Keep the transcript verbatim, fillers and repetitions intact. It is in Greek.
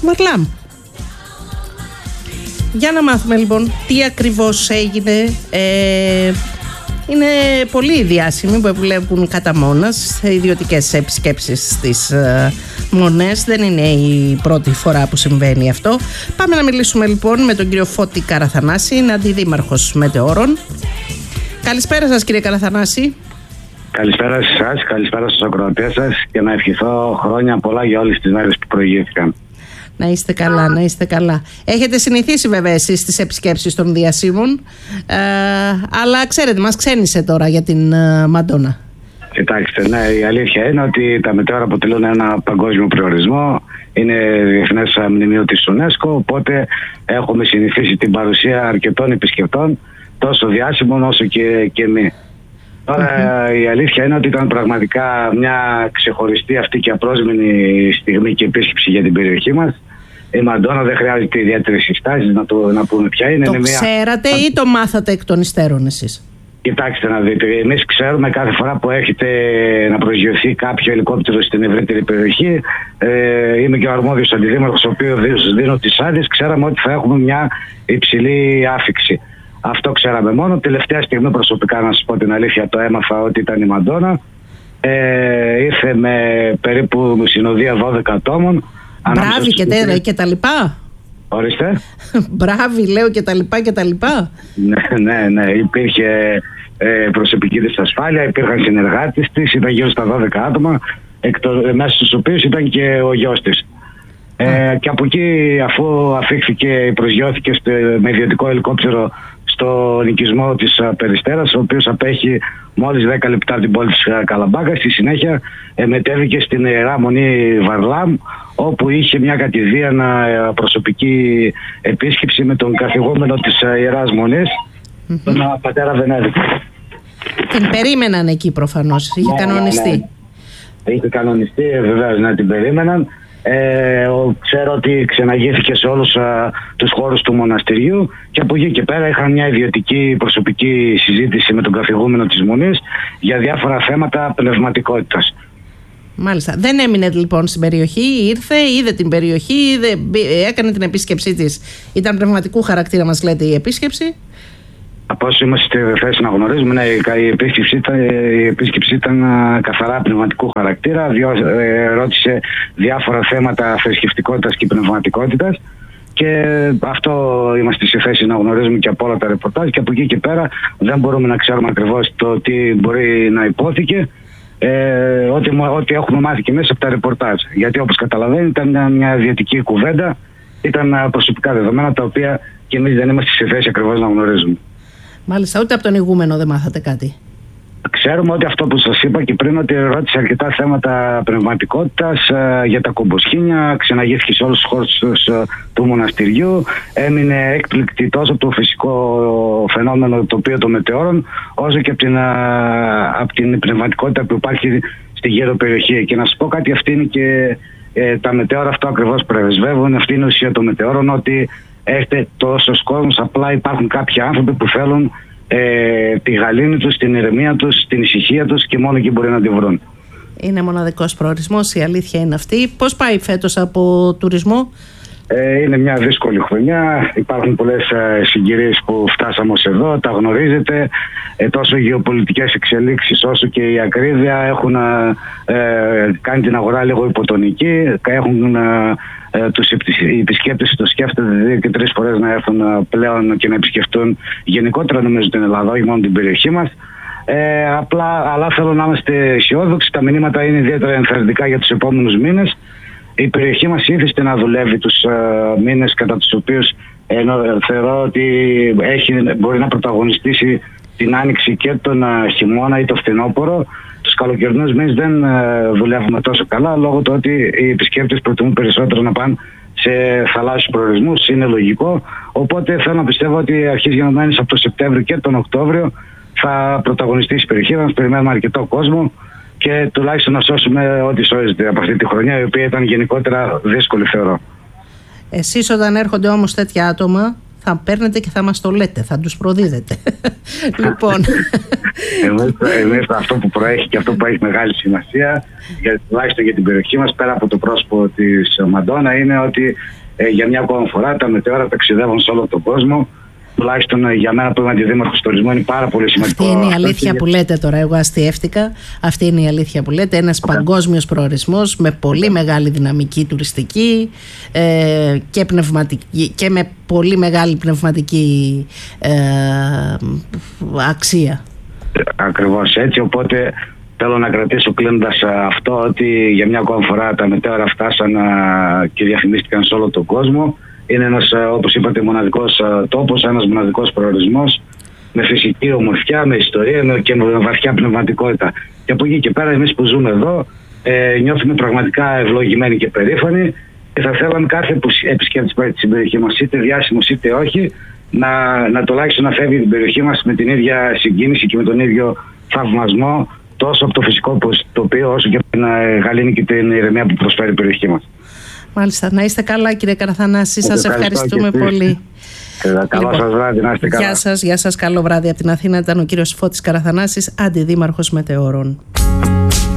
Βαρλάμ. Για να μάθουμε λοιπόν τι ακριβώς έγινε. ε, Είναι πολύ διάσημοι που βλέπουν κατά μόνας σε ιδιωτικές επισκέψεις στις ε, Μονές. Δεν είναι η πρώτη φορά που συμβαίνει αυτό. Πάμε να μιλήσουμε λοιπόν με τον κύριο Φώτη Καραθανάση, είναι αντιδήμαρχος Μετεώρων. Καλησπέρα σας κύριε Καραθανάση. Καλησπέρα σε εσάς, καλησπέρα στους ακροατές σας και να ευχηθώ χρόνια πολλά για όλες τις μέρες που προηγήθηκαν. Να είστε καλά, να είστε καλά. Έχετε συνηθίσει βέβαια εσείς στις επισκέψεις των διασύμων, ε, αλλά ξέρετε, μας ξένησε τώρα για την ε, Μαντόνα. Κοιτάξτε, ναι, η αλήθεια είναι ότι τα μετέωρα αποτελούν ένα παγκόσμιο προορισμό. Είναι διεθνές μνημείο της UNESCO, οπότε έχουμε συνηθίσει την παρουσία αρκετών επισκεπτών, τόσο διάσημων όσο και, και μη. Τώρα mm-hmm. η αλήθεια είναι ότι ήταν πραγματικά μια ξεχωριστή αυτή και απρόσμενη στιγμή και επίσκεψη για την περιοχή μας. Η Μαντόνα δεν χρειάζεται ιδιαίτερες συστάσεις να, το, να πούμε ποια είναι. Το είναι ξέρατε μια... ή το μάθατε εκ των υστέρων εσείς? Κοιτάξτε να δείτε, εμείς ξέρουμε κάθε φορά που έχετε να προσγειωθεί κάποιο ελικόπτερο στην ευρύτερη περιοχή. Ε, είμαι και ο αρμόδιος αντιδήμαρχος, ο οποίος δίνω τις άδειες. Ξέραμε ότι θα έχουμε μια υψηλή άφιξη. Αυτό ξέραμε μόνο. Τελευταία στιγμή προσωπικά, να σας πω την αλήθεια, το έμαθα ότι ήταν η Μαντόνα. Ε, ήρθε με περίπου συνοδεία δώδεκα ατόμων. Μπράβη και, τε, και τα λοιπά. Ορίστε. Μπράβη λέω και τα λοιπά και τα λοιπά. Ναι, ναι, ναι. Υπήρχε ε, προσωπική της ασφάλεια, υπήρχαν συνεργάτες της, ήταν γύρω στα δώδεκα άτομα, μέσα στους οποίους ήταν και ο γιος της. Ε, και από εκεί, αφού αφήχθηκε, προσγειώθηκε με ιδιωτικό ελικόπτερο στο νοικισμό της Περιστέρας, ο οποίος απέχει μόλις δέκα λεπτά από την πόλη της Καλαμπάκα. Στη συνέχεια ε, μετέβηκε στην Ιερά Μονή Βαρλάμ, όπου είχε μια κατηδίαν προσωπική επίσκεψη με τον καθηγούμενο της Ιεράς Μονής, mm-hmm. τον πατέρα Βενέδικο. Την περίμεναν εκεί προφανώς, είχε ναι, κανονιστεί. Ναι, ναι. Είχε κανονιστεί, βεβαίως, να την περίμεναν. Ε, ξέρω ότι ξεναγήθηκε σε όλους α, τους χώρους του μοναστηριού και από εκεί και πέρα είχαν μια ιδιωτική προσωπική συζήτηση με τον καθηγούμενο της Μονής για διάφορα θέματα πνευματικότητας. Μάλιστα. Δεν έμεινε λοιπόν στην περιοχή, ήρθε, είδε την περιοχή, είδε, έκανε την επίσκεψή της. Ήταν πνευματικού χαρακτήρα, μας λέτε, η επίσκεψη? Από όσο είμαστε στη θέση να γνωρίζουμε, ναι, η επίσκεψη ήταν, η επίσκεψη ήταν καθαρά πνευματικού χαρακτήρα. Διό, ε, ρώτησε διάφορα θέματα θρησκευτικότητας και πνευματικότητας και αυτό είμαστε στη θέση να γνωρίζουμε και από όλα τα ρεπορτάζ, και από εκεί και πέρα δεν μπορούμε να ξέρουμε ακριβώς το τι μπορεί να υπόθηκε. Ε, ό,τι, ό,τι έχουμε μάθει και μέσα από τα ρεπορτάζ. Γιατί όπως καταλαβαίνετε ήταν μια ιδιωτική κουβέντα, ήταν προσωπικά δεδομένα τα οποία και εμείς δεν είμαστε στη θέση ακριβώς να γνωρίζουμε. Μάλιστα, ούτε από τον ηγούμενο δεν μάθατε κάτι? Ξέρουμε ότι αυτό που σας είπα και πριν, ότι ρώτησε αρκετά θέματα πνευματικότητας, ε, για τα κομποσχήνια, ξεναγήθηκε σε όλους τους χώρους ε, του μοναστηριού, έμεινε έκπληκτη τόσο από το φυσικό φαινόμενο το οποίο των μετεώρων, όσο και από την, ε, από την πνευματικότητα που υπάρχει στη γύρω περιοχή. Και να σας πω κάτι, αυτή είναι και ε, τα μετεώρα, αυτό ακριβώς πρεσβεύουν, αυτή είναι η ουσία των μετεώρων, ότι έχετε τόσος κόσμος, απλά υπάρχουν κάποιοι άνθρωποι που θέλουν Ε, τη γαλήνη τους, την ηρεμία τους, την ησυχία τους και μόνο εκεί μπορεί να τη βρουν. Είναι μοναδικός προορισμός, η αλήθεια είναι αυτή. Πώς πάει φέτος από τουρισμό? Ε, είναι μια δύσκολη χρονιά. Υπάρχουν πολλές ε, συγκυρίες που φτάσαμε ως εδώ, τα γνωρίζετε. Ε, τόσο οι γεωπολιτικές εξελίξεις όσο και η ακρίβεια έχουν ε, κάνει την αγορά λίγο υποτονική. Έχουν ε, ε, τους επισκέπτες το σκέφτονται δύο και τρεις φορές να έρθουν ε, πλέον και να επισκεφτούν γενικότερα, νομίζω, την Ελλάδα, όχι μόνο την περιοχή μας. Ε, απλά, αλλά θέλω να είμαστε αισιόδοξοι. Τα μηνύματα είναι ιδιαίτερα ενθαρρυντικά για τους επόμενους μήνες. Η περιοχή μας ήθιστε να δουλεύει τους uh, μήνες κατά τους οποίους ε, θεωρώ ότι έχει, μπορεί να πρωταγωνιστήσει την άνοιξη και τον uh, χειμώνα ή το φθινόπωρο. Τους καλοκαιρινούς μήνες δεν uh, δουλεύουμε τόσο καλά, λόγω του ότι οι επισκέπτες προτιμούν περισσότερο να πάνε σε θαλάσσιους προορισμούς, είναι λογικό. Οπότε θέλω να πιστεύω ότι αρχίζει γενομένης από το Σεπτέμβριο και τον Οκτώβριο θα πρωταγωνιστήσει η περιοχή μας. Περιμένουμε αρκετό κόσμο και τουλάχιστον να σώσουμε ό,τι σώζεται από αυτή τη χρονιά, η οποία ήταν γενικότερα δύσκολη, θεωρώ. Εσείς όταν έρχονται όμως τέτοια άτομα, θα παίρνετε και θα μας το λέτε, θα τους προδίδετε. Λοιπόν, εμείς, εμείς αυτό που προέχει και αυτό που έχει μεγάλη σημασία, για, τουλάχιστον για την περιοχή μας, πέρα από το πρόσωπο της Μαντόνα, είναι ότι ε, για μια ακόμα φορά τα μετεώρα ταξιδεύουν σε όλο τον κόσμο. Τουλάχιστον για μένα που είμαι αντιδήμαρχος τουρισμού είναι πάρα πολύ σημαντικό. Αυτή είναι η αλήθεια που λέτε τώρα. Εγώ αστιεύτηκα. Αυτή είναι η αλήθεια που λέτε. Ένας okay. παγκόσμιος προορισμός με πολύ μεγάλη δυναμική τουριστική ε, και, πνευματική, και με πολύ μεγάλη πνευματική ε, αξία. Ακριβώς έτσι. Οπότε θέλω να κρατήσω κλείνοντας αυτό, ότι για μια ακόμα φορά τα μετέωρα φτάσαν και διαφημίστηκαν σε όλο τον κόσμο. Είναι ένας, όπως είπατε, μοναδικός τόπος, ένας μοναδικός προορισμός με φυσική ομορφιά, με ιστορία και με βαθιά πνευματικότητα. Και από εκεί και πέρα εμείς που ζούμε εδώ ε, νιώθουμε πραγματικά ευλογημένοι και περήφανοι και θα θέλαμε κάθε που επισκέπτης στην περιοχή μας, είτε διάσημος είτε όχι, να, να τουλάχιστον να φεύγει την περιοχή μας με την ίδια συγκίνηση και με τον ίδιο θαυμασμό τόσο από το φυσικό τοπίο όσο και από την γαλήνη και την ηρεμία που προσφέρει η περιοχή μας. Μάλιστα. Να είστε καλά, κύριε Καραθανάση. Σας ευχαριστούμε πολύ. Καλό λοιπόν, σας βράδυ, να είστε καλά. Γεια σας, γεια σας, καλό βράδυ από την Αθήνα. Ήταν ο κύριος Φώτης Καραθανάσης, αντιδήμαρχος Μετεώρων.